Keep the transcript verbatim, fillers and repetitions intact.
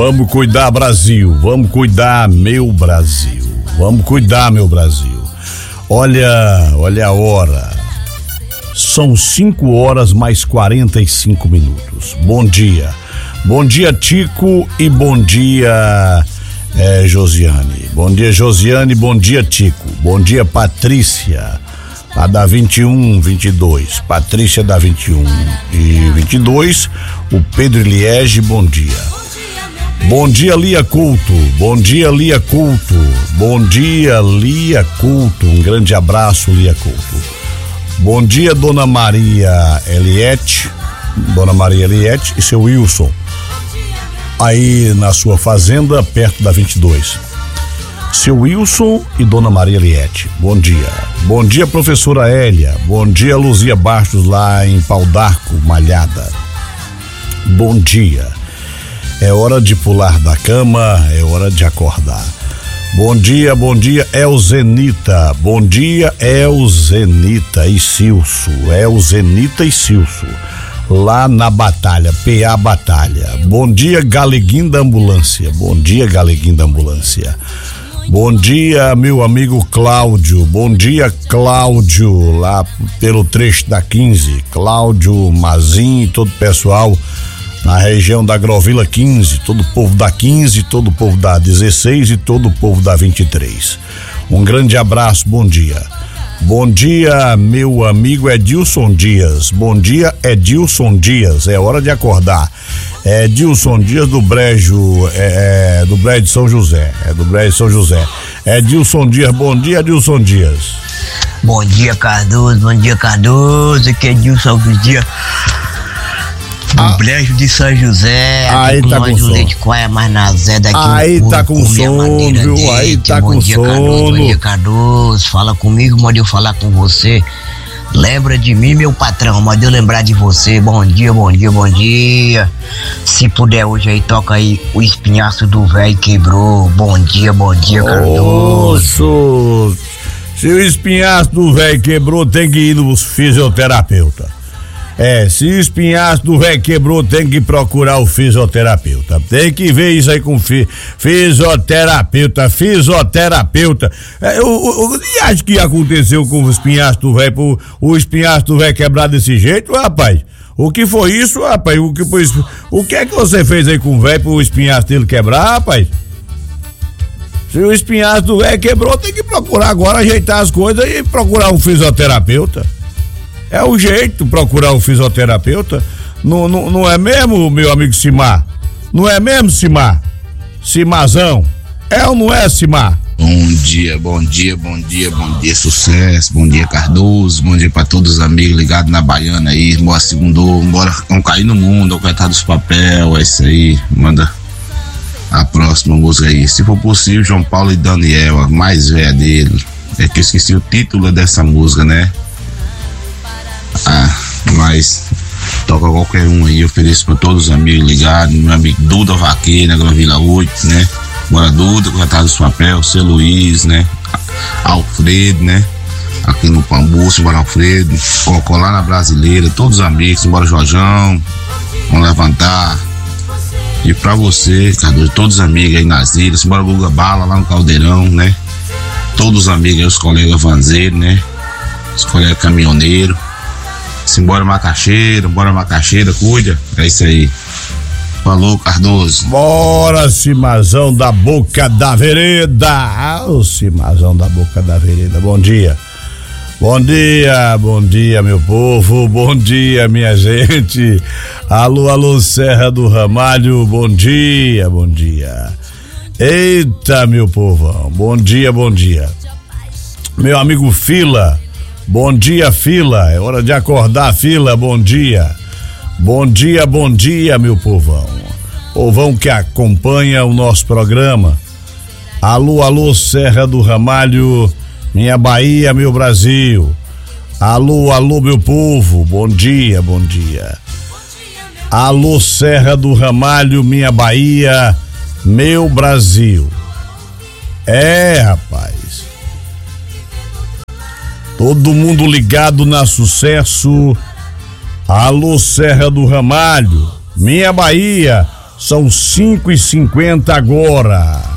Vamos cuidar, Brasil. Vamos cuidar, meu Brasil. Vamos cuidar, meu Brasil. Olha, olha a hora. São cinco horas mais quarenta e cinco minutos. Bom dia. Bom dia, Tico, e bom dia, é, Josiane. Bom dia, Josiane. Bom dia, Tico. Bom dia, Patrícia. A da vinte e um, vinte e dois. Patrícia da vinte e um e vinte e dois. O Pedro Liege, bom dia. Bom dia, Lia Couto. Bom dia, Lia Couto. Bom dia, Lia Couto. Um grande abraço, Lia Couto. Bom dia, Dona Maria Eliette. Dona Maria Eliette e seu Wilson. Aí na sua fazenda, perto da vinte e dois. Seu Wilson e Dona Maria Eliette, bom dia. Bom dia, professora Hélia. Bom dia, Luzia Bastos, lá em Pau d'Arco, Malhada. Bom dia. É hora de pular da cama, é hora de acordar. Bom dia, bom dia, Elzenita. Bom dia, Elzenita e Cilso. Elzenita e Cilso. Lá na Batalha, P A Batalha. Bom dia, Galeguinho da Ambulância. Bom dia, Galeguinho da Ambulância. Bom dia, meu amigo Cláudio. Bom dia, Cláudio, lá pelo trecho da quinze. Cláudio, Mazinho e todo o pessoal na região da Agrovila quinze. Todo o povo da quinze, todo o povo da dezesseis e todo o povo da vinte e três. Um grande abraço, bom dia. Bom dia, meu amigo Edilson Dias. Bom dia, Edilson Dias. É hora de acordar. É Edilson Dias do Brejo, é, é do Brejo de São José. É do Brejo de São José. Edilson Dias, bom dia, Edilson Dias. Bom dia, Cardoso. Bom dia, Cardoso. Aqui é Edilson Dias. Do ah, Brejo de São José, aí tá com sono. Leite Coia, mais na Zé daqui. Aí no tá com sono, viu? Aí tá com sono. Bom dia, Cardoso. Fala comigo, manda eu falar com você. Lembra de mim, meu patrão, manda eu lembrar de você. Bom dia, bom dia, bom dia. Se puder hoje aí, toca aí o espinhaço do velho quebrou. Bom dia, bom dia, Cardoso. Se o espinhaço do velho quebrou, tem que ir no fisioterapeuta. É, se o espinhaço do velho quebrou, tem que procurar o fisioterapeuta. Tem que ver isso aí com fi, fisioterapeuta, fisioterapeuta. É, o, o, e acho que aconteceu com o espinhaço do velho, o espinhaço do velho quebrar desse jeito, rapaz? O que foi isso, rapaz? O que foi isso? O que é que você fez aí com o velho pro espinhaço dele quebrar, rapaz? Se o espinhaço do velho quebrou, tem que procurar agora ajeitar as coisas e procurar um fisioterapeuta. É o jeito, procurar um fisioterapeuta. Não, não, não é mesmo, meu amigo Simar? Não é mesmo, Simar? Simarzão? É ou não é, Simar? Bom dia, bom dia, bom dia, bom dia, sucesso. Bom dia, Cardoso. Bom dia pra todos os amigos ligados na Baiana aí. Bora segundou, bora não cair no mundo, coitado dos papel, é isso aí. Manda a próxima música aí. Se for possível, João Paulo e Daniel, a mais velha dele. É que eu esqueci o título dessa música, né? Ah, mas toca qualquer um aí, ofereço pra todos os amigos ligados, meu amigo Duda Vaqueira, na Vila oito, né? Bora Duda, Coitado dos Papel, seu Luiz, né? Alfredo, né? Aqui no Pambu, bora Alfredo, Cocó lá na Brasileira, todos os amigos, bora Jorjão, vamos levantar. E pra você, Cardoso, todos os amigos aí nas ilhas, bora Guga Bala lá no Caldeirão, né? Todos os amigos aí, os colegas vanzeiros, né? Os colegas caminhoneiros. Simbora Macaxeira, bora Macaxeira, cuida, é isso aí. Falou, Cardoso. Bora, Simazão da Boca da Vereda. Ah, o Simazão da Boca da Vereda, bom dia. Bom dia, bom dia, meu povo, bom dia, minha gente. Alô, alô, Serra do Ramalho, bom dia, bom dia. Eita, meu povão, bom dia, bom dia. Meu amigo Fila, bom dia, Fila, é hora de acordar, Fila, bom dia. Bom dia, bom dia, meu povão. Povão que acompanha o nosso programa. Alô, alô, Serra do Ramalho, minha Bahia, meu Brasil. Alô, alô, meu povo, bom dia, bom dia. Alô, Serra do Ramalho, minha Bahia, meu Brasil. É, rapaz. Todo mundo ligado na Sucesso. Alô, Serra do Ramalho, minha Bahia, São cinco e cinquenta agora.